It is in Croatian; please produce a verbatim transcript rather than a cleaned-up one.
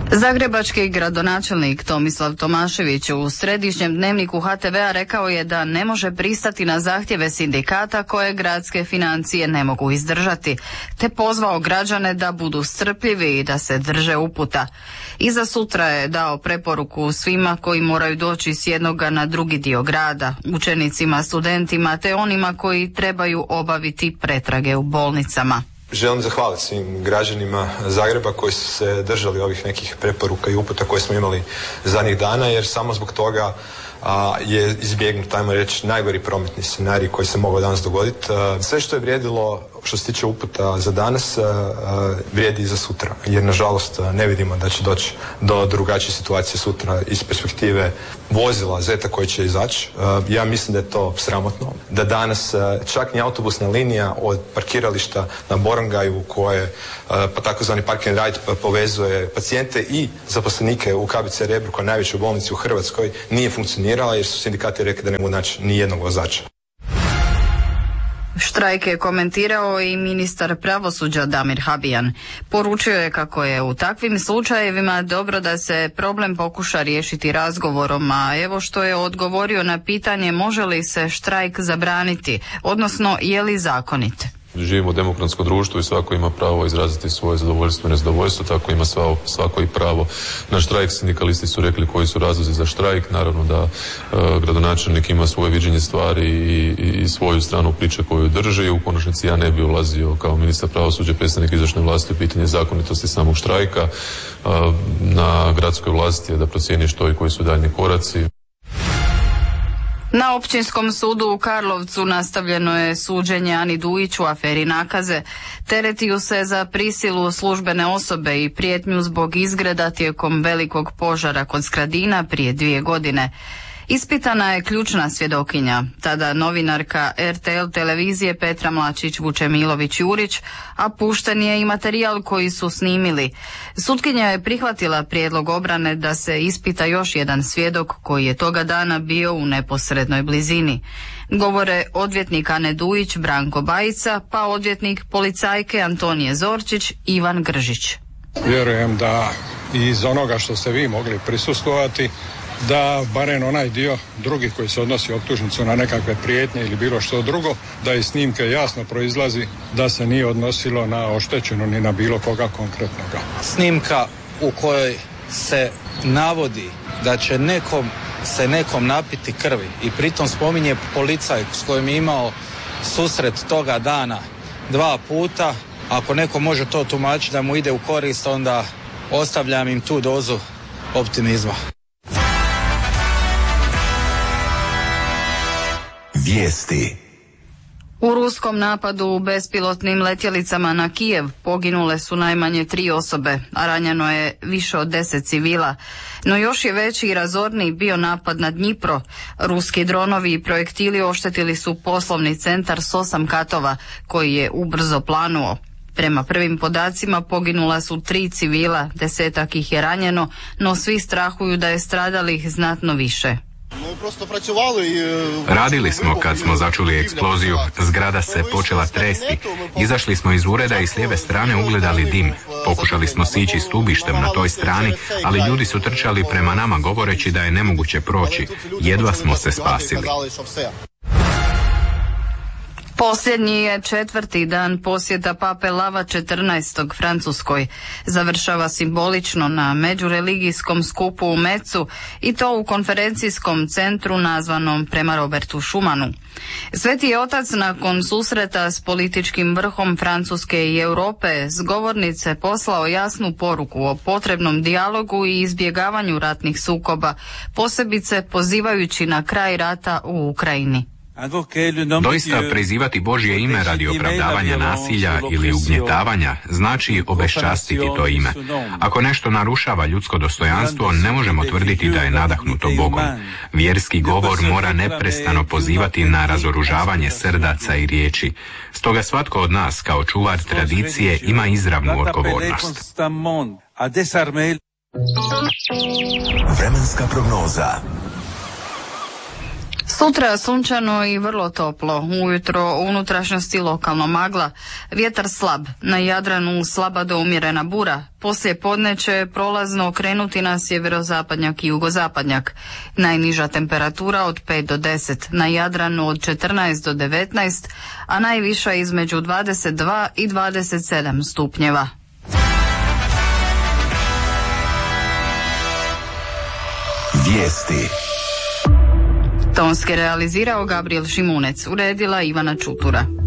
Zagrebački gradonačelnik Tomislav Tomašević u središnjem dnevniku ha te vea rekao je da ne može pristati na zahtjeve sindikata koje gradske financije ne mogu izdržati, te pozvao građane da budu strpljivi i da se drže uputa. Iza sutra je dao preporuku svima koji moraju doći s jednoga na drugi dio grada, učenicima, studentima te onima koji trebaju obaviti pretrage u bolnicama. Želim zahvaliti svim građanima Zagreba koji su se držali ovih nekih preporuka i uputa koje smo imali zadnjih dana, jer samo zbog toga a, je izbjegnut, ajmo reći, najgori prometni scenarij koji se mogao danas dogoditi. A, sve što je vrijedilo što se tiče uputa za danas a, a, vrijedi i za sutra, jer nažalost ne vidimo da će doći do drugačije situacije sutra iz perspektive vozila Zeta koji će izaći. A, ja mislim da je to sramotno, da danas a, čak ni autobusna linija od parkirališta na Borongaju koje pa takozvani park and ride povezuje pacijente i zaposlenike u K B C Rebru koja je najveća bolnica u Hrvatskoj nije funkcionirala jer su sindikati rekli da ne mogu naći ni jednog vozača. Štrajk je komentirao i ministar pravosuđa Damir Habijan. Poručio je kako je u takvim slučajevima dobro da se problem pokuša riješiti razgovorom, a evo što je odgovorio na pitanje može li se štrajk zabraniti, odnosno je li zakonit. Živimo u demokratskom društvu i svako ima pravo izraziti svoje zadovoljstvo i nezadovoljstvo, tako ima svako, svako i pravo na štrajk. Sindikalisti su rekli koji su razlozi za štrajk, naravno da e, gradonačelnik ima svoje viđenje stvari i, i, i svoju stranu priče koju drži. U konačnici ja ne bi ulazio kao ministar pravosuđa, predstavnik izvršne vlasti u pitanje zakonitosti samog štrajka. E, na gradskoj vlasti je da procijeni što i koji su daljnji koraci. Na Općinskom sudu u Karlovcu nastavljeno je suđenje Ani Dujić u aferi Nakaze. Tereti ju se za prisilu službene osobe i prijetnju zbog izgreda tijekom velikog požara kod Skradina prije dvije godine. Ispitana je ključna svjedokinja, tada novinarka er te el televizije Petra Mlačić-Vučemilović-Jurić, a pušten je i materijal koji su snimili. Sutkinja je prihvatila prijedlog obrane da se ispita još jedan svjedok koji je toga dana bio u neposrednoj blizini. Govore odvjetnik Ane Dujić Branko Bajica, pa odvjetnik policajke Antonije Zorčić Ivan Gržić. Vjerujem da iz onoga što ste vi mogli prisustvovati, da barem onaj dio drugi koji se odnosi optužnicu na nekakve prijetnje ili bilo što drugo, da iz snimke jasno proizlazi da se nije odnosilo na oštećeno ni na bilo koga konkretnoga. Snimka u kojoj se navodi da će nekom se nekom napiti krvi i pritom spominje policaj s kojim je imao susret toga dana dva puta, ako neko može to tumačiti da mu ide u korist, onda ostavljam im tu dozu optimizma. Vijesti. U ruskom napadu bespilotnim letjelicama na Kijev poginule su najmanje tri osobe, a ranjeno je više od deset civila. No još je veći i razorniji bio napad na Dnjipro. Ruski dronovi i projektili oštetili su poslovni centar s osam katova, koji je ubrzo planuo. Prema prvim podacima poginula su tri civila, desetak ih je ranjeno, no svi strahuju da je stradalih znatno više. Radili smo kad smo začuli eksploziju, zgrada se počela tresti. Izašli smo iz ureda i s lijeve strane ugledali dim. Pokušali smo sići stubištem na toj strani, ali ljudi su trčali prema nama govoreći da je nemoguće proći. Jedva smo se spasili. Posljednji je četvrti dan posjeta pape Lava četrnaestog Francuskoj. Završava simbolično na međureligijskom skupu u Mecu i to u konferencijskom centru nazvanom prema Robertu Schumanu. Sveti je otac nakon susreta s političkim vrhom Francuske i Europe s govornice poslao jasnu poruku o potrebnom dijalogu i izbjegavanju ratnih sukoba, posebice pozivajući na kraj rata u Ukrajini. Doista prizivati Božje ime radi opravdavanja nasilja ili ugnjetavanja znači obeščastiti to ime. Ako nešto narušava ljudsko dostojanstvo, ne možemo tvrditi da je nadahnuto Bogom. Vjerski govor mora neprestano pozivati na razoružavanje srdaca i riječi. Stoga svatko od nas kao čuvar tradicije ima izravnu odgovornost. Vremenska prognoza. Sutra sunčano i vrlo toplo, ujutro u unutrašnjosti lokalno magla, vjetar slab, na Jadranu slaba do umjerena bura, poslije podne će prolazno okrenuti na sjeverozapadnjak i jugozapadnjak. Najniža temperatura od pet do deset, na Jadranu od četrnaest do devetnaest, a najviša između dvadeset dva i dvadeset sedam stupnjeva. Vijesti. Tonski realizirao Gabriel Šimunec, uredila Ivana Čutura.